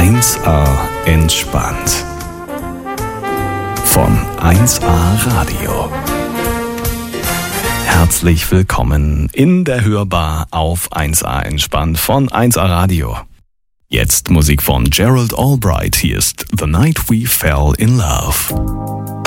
1A entspannt. Von 1A Radio. Herzlich willkommen in der Hörbar auf 1A entspannt von 1A Radio. Jetzt Musik von Gerald Albright. Hier ist The Night We Fell in Love.